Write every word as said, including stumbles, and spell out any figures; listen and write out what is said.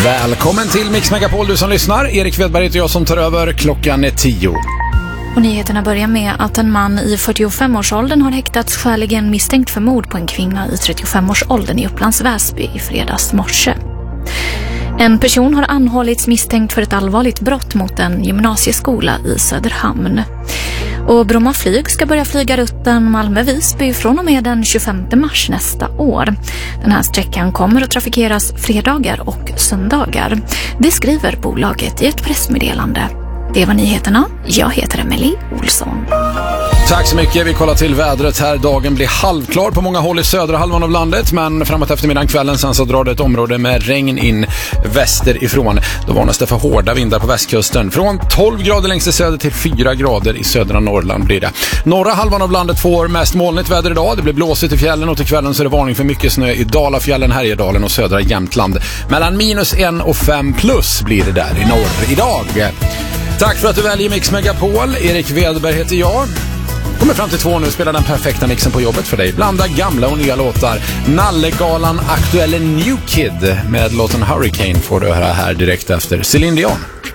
Välkommen till Mix Megapol, du som lyssnar. Erik Wedberg heter jag som tar över. Klockan är tio. Och nyheterna börjar med att en man i fyrtiofem-årsåldern har häktats skäligen misstänkt för mord på en kvinna i trettiofem-årsåldern i Upplands Väsby i fredags morse. En person har anhållits misstänkt för ett allvarligt brott mot en gymnasieskola i Söderhamn. Och Bromma flyg ska börja flyga rutten Malmö-Visby från och med den tjugofemte mars nästa år. Den här sträckan kommer att trafikeras fredagar och söndagar. Det skriver bolaget i ett pressmeddelande. Det var nyheterna. Jag heter Emily Olsson. Tack så mycket. Vi kollar till vädret här. Dagen blir halvklar på många håll i södra halvan av landet, men framåt eftermiddagen kvällen sen så drar det ett område med regn in västerifrån. Då varnas det för hårda vindar på västkusten. Från tolv grader längst i söder till fyra grader i södra Norrland blir det. Norra halvan av landet får mest molnigt väder idag. Det blir blåsigt i fjällen och till kvällen så är det varning för mycket snö i Dalafjällen, Härjedalen och södra Jämtland. Mellan minus en och fem plus blir det där i norr idag. Tack för att du väljer Mix Megapol. Erik Wedberg heter jag. Kommer fram till två nu och spelar den perfekta mixen på jobbet för dig. Blanda gamla och nya låtar. Nallegalan aktuell New Kid med låten Hurricane får du höra här direkt efter Celine Dion.